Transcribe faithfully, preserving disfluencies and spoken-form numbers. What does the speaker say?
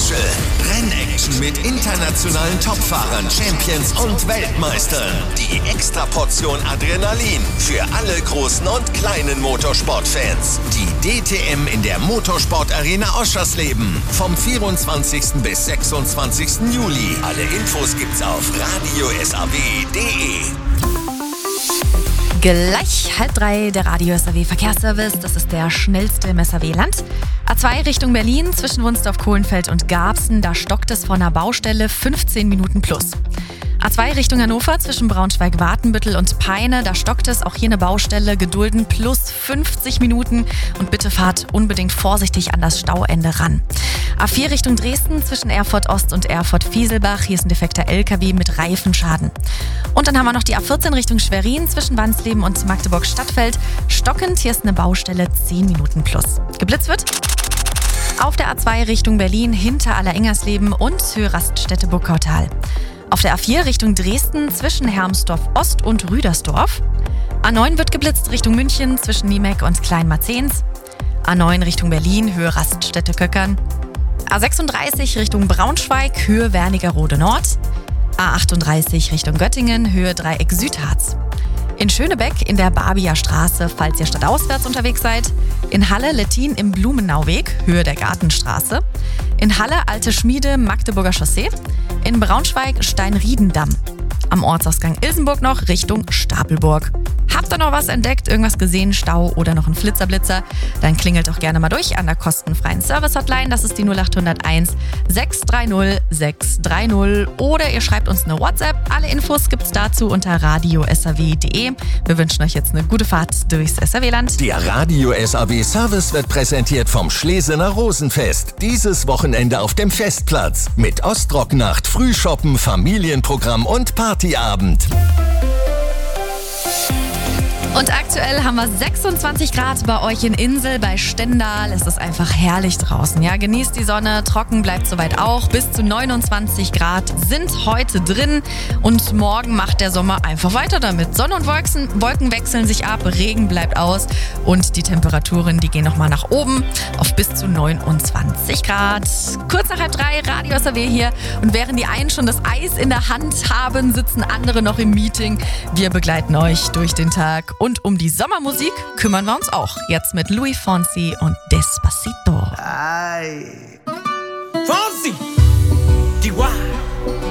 Special. Rennaction mit internationalen Topfahrern, Champions und Weltmeistern. Die Extraportion Adrenalin für alle großen und kleinen Motorsportfans. Die D T M in der Motorsport-Arena Oschersleben. Vom vierundzwanzigsten bis sechsundzwanzigsten Juli. Alle Infos gibt's auf radio s a w punkt d e. Gleich halb drei, der Radio S A W Verkehrsservice. Das ist der schnellste im S A W-Land. A zwei Richtung Berlin, zwischen Wunsdorf, Kohlenfeld und Garbsen. Da stockt es vor einer Baustelle fünfzehn Minuten plus. A zwei Richtung Hannover, zwischen Braunschweig, Watenbüttel und Peine. Da stockt es, auch hier eine Baustelle. Gedulden plus fünfzig Minuten. Und bitte fahrt unbedingt vorsichtig an das Stauende ran. A vier Richtung Dresden, zwischen Erfurt Ost und Erfurt Fieselbach. Hier ist ein defekter L K W mit Reifenschaden. Und dann haben wir noch die A vierzehn Richtung Schwerin, zwischen Wansleben und Magdeburg-Stadtfeld. Stockend, hier ist eine Baustelle, zehn Minuten plus. Geblitzt wird auf der A zwei Richtung Berlin, hinter Allerengersleben und Höhe Raststätte-Burgkautal. Auf der A vier Richtung Dresden, zwischen Hermsdorf Ost und Rüdersdorf. A neun wird geblitzt Richtung München, zwischen Niemek und Kleinmarzens. A neun Richtung Berlin, Höhe Raststätte-Köckern. A sechsunddreißig Richtung Braunschweig, Höhe Wernigerode Nord. A achtunddreißig Richtung Göttingen, Höhe Dreieck Südharz. In Schönebeck in der Barbier Straße, falls ihr stadtauswärts unterwegs seid. In Halle Lettin im Blumenauweg, Höhe der Gartenstraße. In Halle Alte Schmiede, Magdeburger Chaussee. In Braunschweig Steinriedendamm. Am Ortsausgang Ilsenburg noch Richtung Stapelburg. Habt ihr noch was entdeckt, irgendwas gesehen, Stau oder noch ein Flitzerblitzer? Dann klingelt doch gerne mal durch an der kostenfreien Service-Hotline. Das ist die null acht null eins, sechs drei null, sechs drei null. Oder ihr schreibt uns eine WhatsApp. Alle Infos gibt's dazu unter radio s a w punkt d e. Wir wünschen euch jetzt eine gute Fahrt durchs S A W-Land. Der Radio S A W Service wird präsentiert vom Schlesener Rosenfest. Dieses Wochenende auf dem Festplatz. Mit Ostrocknacht, Frühshoppen, Familienprogramm und Partyabend. Und aktuell haben wir sechsundzwanzig Grad bei euch in Insel, bei Stendal. Es ist einfach herrlich draußen. Ja, genießt die Sonne, trocken bleibt soweit auch. Bis zu neunundzwanzig Grad sind heute drin. Und morgen macht der Sommer einfach weiter damit. Sonne und Wolken, Wolken wechseln sich ab, Regen bleibt aus. Und die Temperaturen, die gehen nochmal nach oben auf bis zu neunundzwanzig Grad. Kurz nach halb drei, Radio S A W hier. Und während die einen schon das Eis in der Hand haben, sitzen andere noch im Meeting. Wir begleiten euch durch den Tag. Und um die Sommermusik kümmern wir uns auch. Jetzt mit Luis Fonsi und Despacito. Ay. Fonsi! Chihuahua!